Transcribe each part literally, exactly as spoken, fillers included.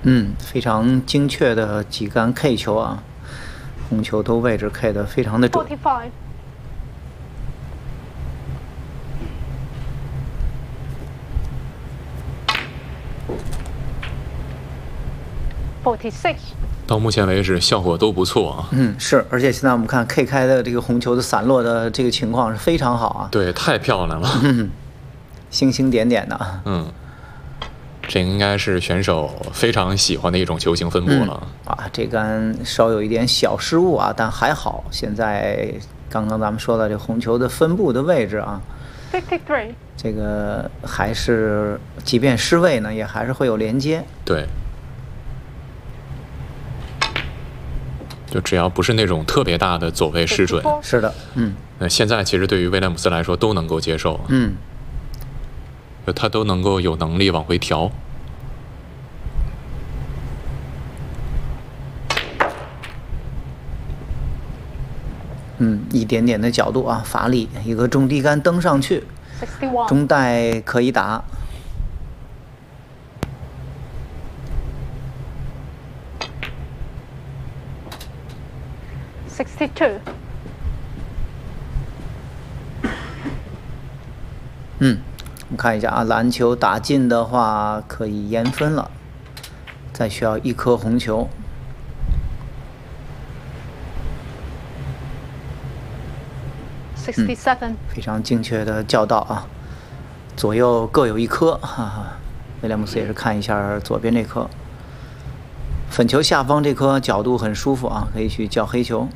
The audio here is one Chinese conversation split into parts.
嗯，非常精确的几杆 K 球啊，红球都位置 K 得非常的准。 forty-five. forty-six. 到目前为止效果都不错啊。 嗯，是，而且现在我们看 K 开的这个红球的散落的这个情况是非常好啊。 对，太漂亮了。 嗯，星星点点的。 嗯，这应该是选手非常喜欢的一种球形分布了。 嗯、啊，这杆稍有一点小失误啊，但还好。现在刚刚咱们说的这红球的分布的位置啊 fifty-three. 这个还是即便失位呢，也还是会有连接。 对。就只要不是那种特别大的左位失准， 是的，嗯， 那现在其实对于威廉姆斯来说都能够接受， 嗯， 就他都能够有能力往回调。 嗯，一点点的角度啊，发力，一个中低杆蹬上去，中带可以打。 sixty-two. 嗯，我们看一下啊，篮球打进的话可以延分了，再需要一颗红球。 sixty-seven. 嗯，非常精确的教导啊，左右各有一颗。哈哈，威廉姆斯也是看一下左边这颗，粉球下方这颗角度很舒服啊，可以去叫黑球。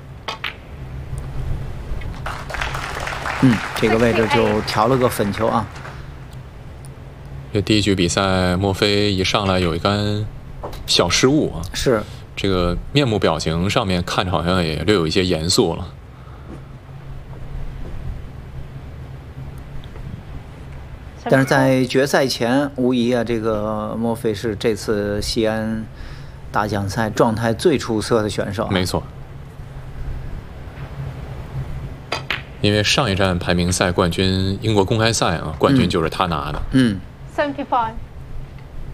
嗯，这个位置就调了个粉球啊。 这第一局比赛，墨菲一上来有一杆小失误啊， 是这个面部表情上面看着好像也略有一些严肃了。 但是在决赛前，无疑啊，这个墨菲是这次西安大奖赛状态最出色的选手。 没错。因为上一站排名赛冠军英国公开赛啊，冠军就是他拿的。 嗯。 seventy-five.